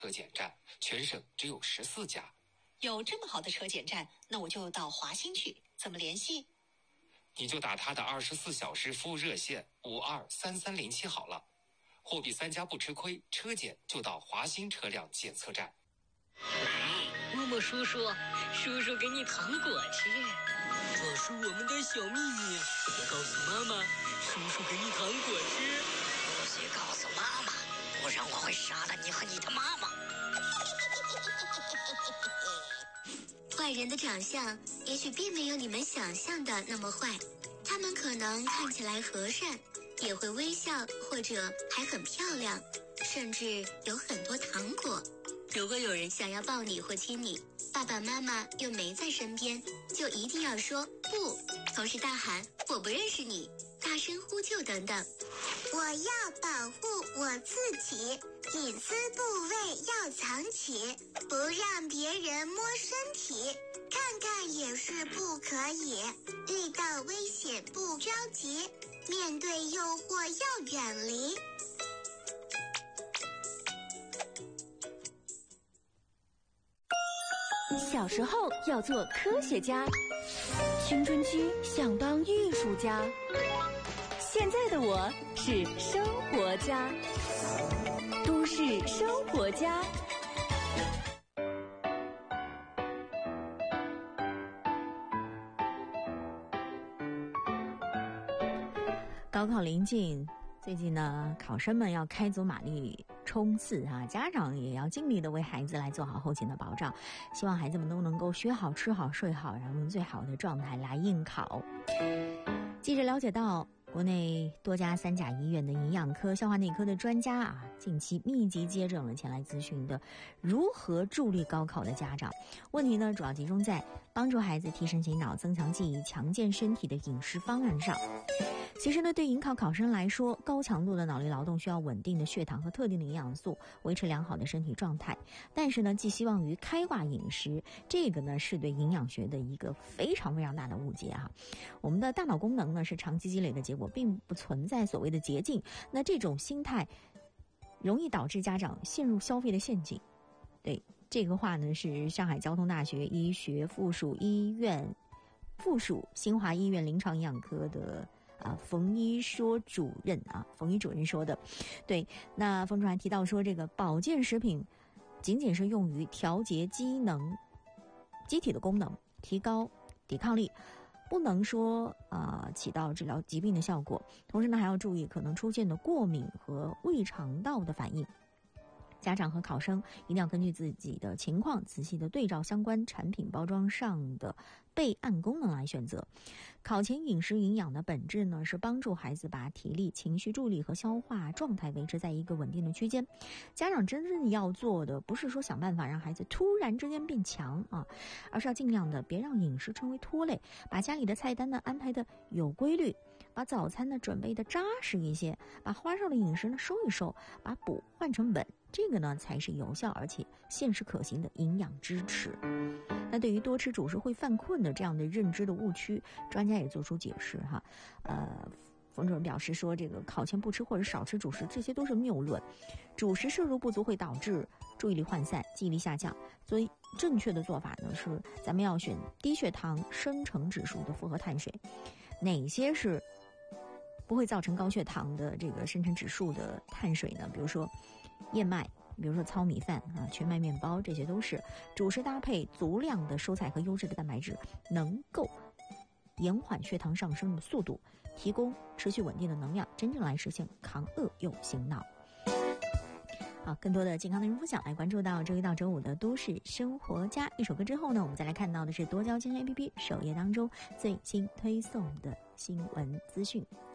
车检站，全省只有14家。 有这么好的车检站，那我就到华兴去，怎么联系？ 你就打他的24小时服务热线523307好了。货比三家不吃亏，车检就到华兴车辆检测站。 默默叔叔，叔叔给你糖果吃，这是我们的小秘密，别告诉妈妈。叔叔给你糖果吃， 不许告诉妈妈，不然我会杀了你和你的妈妈。 坏人的长相也许并没有你们想象的那么坏，他们可能看起来和善，也会微笑，或者还很漂亮，甚至有很多糖果。如果有人想要抱你或亲你，爸爸妈妈又没在身边，就一定要说不，同时大喊我不认识你，大声呼救等等。 我要保护我自己，隐私部位要藏起，不让别人摸身体，看看也是不可以。遇到危险不着急，面对诱惑要远离。 小时候要做科学家，青春期想当艺术家，现在的我是生活家，都市生活家。高考临近，最近呢，考生们要开足马力冲刺啊，家长也要尽力的为孩子来做好后勤的保障，希望孩子们都能够学好、吃好、睡好，然后用最好的状态来应考。记者了解到，国内多家3甲医院的营养科、消化内科的专家啊，近期密集接诊了前来咨询的如何助力高考的家长。问题呢，主要集中在帮助孩子提神醒脑、增强记忆、强健身体的饮食方案上。其实呢，对迎考考生来说，高强度的脑力劳动需要稳定的血糖和特定的营养素，维持良好的身体状态。但是呢，寄希望于开挂饮食，这个呢是对营养学的一个非常非常大的误解啊。我们的大脑功能呢是长期积累的结果，并不存在所谓的捷径。那这种心态容易导致家长陷入消费的陷阱。对，这个话呢是上海交通大学医学附属新华医院临床营养科的冯医主任说的。对，那冯主任提到说，这个保健食品仅仅是用于调节机体的功能，提高抵抗力，不能说起到治疗疾病的效果。同时呢，还要注意可能出现的过敏和胃肠道的反应。家长和考生一定要根据自己的情况，仔细的对照相关产品包装上的备案功能来选择。考前饮食营养的本质呢，是帮助孩子把体力、情绪、注意力和消化状态维持在一个稳定的区间。家长真正要做的，不是说想办法让孩子突然之间变强啊，而是要尽量的别让饮食成为拖累，把家里的菜单呢安排的有规律，把早餐呢准备的扎实一些，把花哨的饮食呢收一收，把补换成稳。这个呢才是有效而且现实可行的营养支持。那对于多吃主食会犯困的这样的认知的误区，专家也做出解释哈。冯主任表示说，这个考前不吃或者少吃主食，这些都是谬论。主食摄入不足会导致注意力涣散、记忆力下降，所以正确的做法呢是咱们要选低血糖、生成指数的复合碳水。哪些是不会造成高血糖的这个生成指数的碳水呢？比如说燕麦，比如说糙米饭全麦面包，这些都是主食搭配足量的蔬菜和优质的蛋白质，能够延缓血糖上升的速度，提供持续稳定的能量，真正来实现抗饿又醒脑。好，更多的健康内容分享，来关注到周一到周五的都市生活家。一首歌之后呢，我们再来看到的是多交健身 APP 首页当中最新推送的新闻资讯。